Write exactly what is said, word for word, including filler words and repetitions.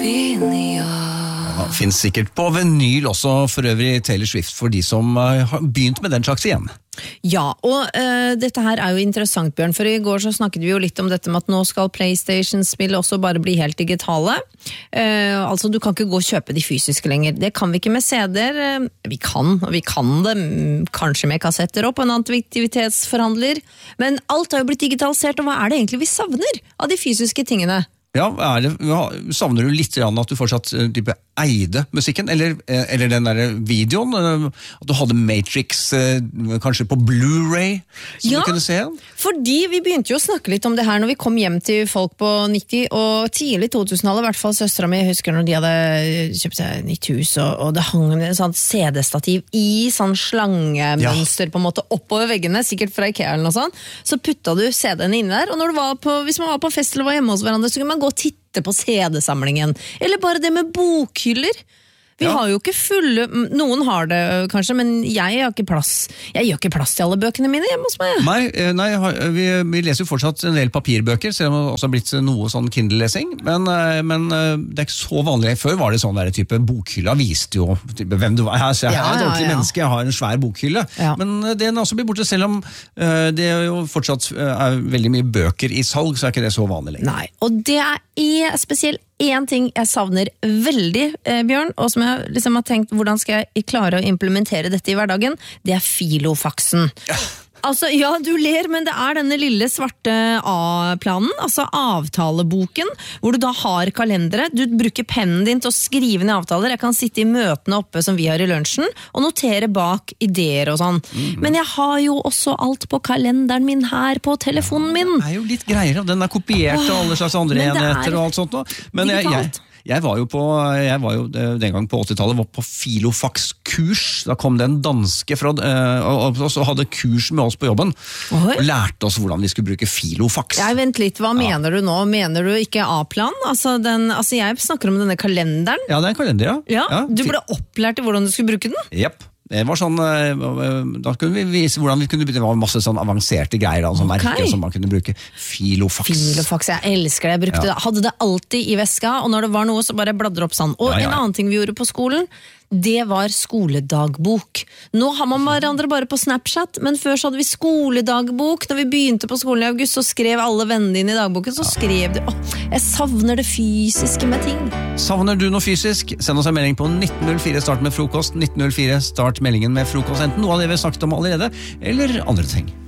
Ja, finnes sikkert på vinyl også, for øvrig Taylor Swift, for de som uh, har begynt med den slags igjen. Ja, og uh, dette her er jo interessant, Bjørn, for i går så snakket vi jo litt om dette med at nå skal PlayStation-spill også bare bli helt digitale. Uh, altså, du kan ikke gå og kjøpe de fysiske lenger. Det kan vi ikke med C D-er. Uh, vi kan, og vi kan det, kanskje med kassetter opp, en aktivitetsforhandler. Men alt har jo blitt digitalisert, og hva er det egentlig vi savner av de fysiske tingene? Ja, er det, savner du litt grann at du fortsatt type eide musikken, eller, eller den der videoen, at du hadde Matrix kanskje på Blu-ray, som ja, du kunne se? Fordi vi begynte jo å snakke litt om det her når vi kom hjem til folk på nitti og tidlig to tusen-tallet, i hvert fall søstera mi, jeg husker når de hadde kjøpt seg nytt hus, og, og det hang en sånn C D-stativ i sånn slangemønster ja. På en måte oppover veggene, sikkert fra Ikea eller noe sånt, så putta du C D-ene inne der, og når du var på, hvis man var på fest eller var hjemme hos hverandre, så kunne man gå og titte på C D-samlingen, eller bare det med bokhyller. Vi ja. Har jo ikke fulle, noen har det kanskje, men jeg har ikke plass. Jeg gjør ikke plass til alle bøkene mine hjemme hos meg. Nei, nei vi, vi leser jo fortsaut en del papirbøker, selv om det også har blitt noe sånn Kindle-lesing, men, men det er ikke så vanlig. Før var det sånn der type bokhylla viste jo type, hvem du var. Her, så jeg ja, er et ordentlig ja, ja. Menneske, jeg har en svær bokhylle. Ja. Men den også blir borte, selv om uh, det er jo fortsatt er veldig mye bøker i salg, så er ikke det så vanlig lenger. Nei, og det er spesielt en ting jeg savner veldig, eh, Bjørn, og som jeg liksom har tenkt, hvordan skal jeg klare å implementere dette i hverdagen, det er filofaxen. Ja. Altså, ja, du ler, men det er denne lille svarte A-planen, altså avtaleboken, hvor du da har kalendere. Du bruker pennen din til å skrive ned avtaler. Jeg kan sitte i møtene oppe som vi har i lunsjen, og notere bak ideer og sånn. Mm-hmm. Men jeg har jo også alt på kalenderen min her på telefonen min. Ja, det er jo litt greier, og den er kopiert og alle slags andre enheter og alt sånt nå. Men jeg, jeg, jeg var jo på, jeg var jo den gang på åttitallet, var på filofax-kurs. Da kom det en danske fra, og så hadde kurs med oss på jobben, Oi. Og lærte oss hvordan vi skulle bruke filofax. Jeg vent litt, hva ja. Mener du nå? Mener du ikke A-plan? Altså, den, altså jeg snakker om denne kalenderen. Ja, det er en kalender, ja. ja. ja. Du ble opplært i hvordan du skulle bruke den? Jepp. Det var sånn, da kunne vi vise hvordan vi kunne bruke, det var masse sånn avanserte greier da, sånn okay. merke som man kunne bruke. Filofax. Filofax, jeg elsker det. Jeg brukte ja. Det, hadde det alltid i veska, og når det var noe så bare bladder opp sånn. Og ja, ja. En annen ting vi gjorde på skolen, det var skoledagbok. Nå har man hverandre bare på Snapchat, men før så hadde vi skoledagbok. Når vi begynte på skolen i august, så skrev alle vennene dine i dagboken, så skrev de, åh, jeg savner det fysiske med ting. Savner du noe fysisk? Send oss en melding på nitten null fire, start med frokost. nitten null fire, start meldingen med frokost, enten noe av det vi har snakket om allerede, eller andre ting.